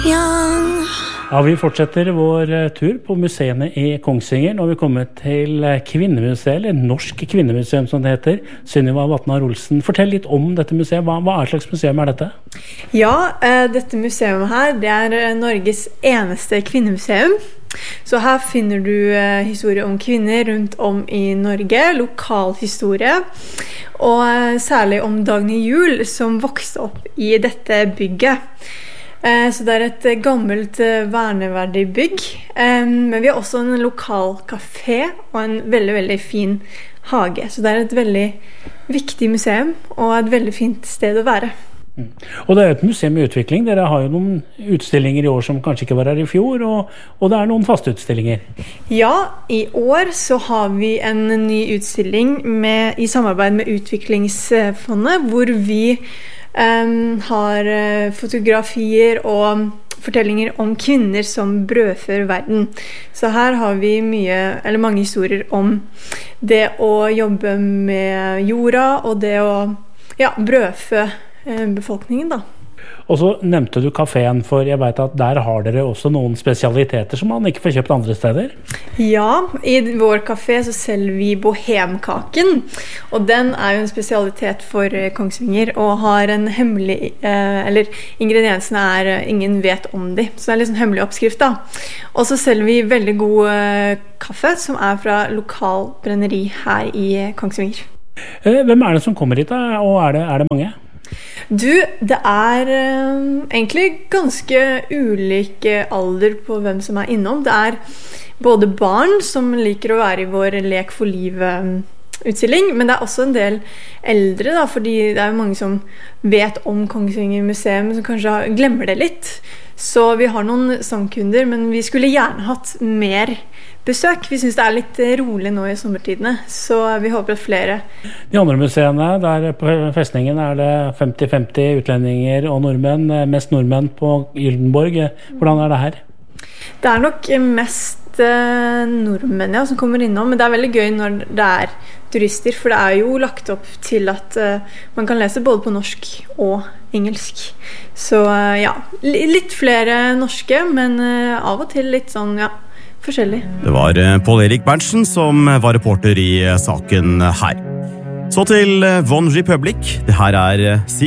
Ja, vi fortsetter vår tur på museene i Kongsvinger. Nå har vi kommet til Kvinnemuseet, eller Norsk Kvinnemuseum som det heter. Sunniva Vatnar Olsen, fortell litt om dette museet. Hva slags museum er dette? Ja, dette museet her, det er Norges eneste kvinnemuseum. Så her finner du historie om kvinner rundt om i Norge, lokal historie, og særlig om Dagny Juel som vokste opp i dette bygget. Så det er et gammelt verneverdig bygg, men vi har også en lokal kafé og en veldig, veldig fin hage. Så det er et veldig viktig museum og et veldig fint sted å være. Og det er et museum i utvikling. Dere har jo noen utstillinger i år som kanskje ikke var her i fjor, og det er noen faste utstillinger. Ja, i år så har vi en ny utstilling i samarbeid med Utviklingsfondet, hvor vi har fotografier og fortellinger om kvinner som brødfør verden. Så her har vi mange historier om det å jobbe med jorda og det å brødfø befolkningen da. Og så nevnte du kaféen, for jeg vet at der har dere også noen spesialiteter som man ikke får kjøpt andre steder. Ja, i vår kafé så selger vi bohemkaken, og den er jo en spesialitet for Kongsvinger, og har en hemmelig, ingrediensene ingen vet om de, så det er litt sånn hemmelig oppskrift da. Og så selger vi veldig god kaffe, som er fra lokal brenneri her i Kongsvinger. Hvem er det som kommer hit da, og er det mange? Det er egentlig ganske ulik alder på hvem som er innom. Det er både barn som liker å være i vår Lek for livet-utstilling, men det er også en del eldre, da, fordi det er mange som vet om Kongsvinger museum, som kanskje glemmer det litt. Så vi har noen sangkunder, men vi skulle gjerne hatt mer besøk. Vi synes det er litt rolig nå i sommertidene, så vi håper at flere. De andre museene, der på festningen er det 50-50 utlendinger og nordmenn, mest nordmenn på Gyldenborg. Hvordan er det her? Det er nok mest nordmenn som kommer innom, men det er veldig gøy når det er turister, for det er jo lagt opp til at man kan lese både på norsk og engelsk. Så litt flere norske, men av og til litt sånn, forskjellig. Det var Pål Erik Berntsen som var reporter i saken her. Så til One Republic. Det her er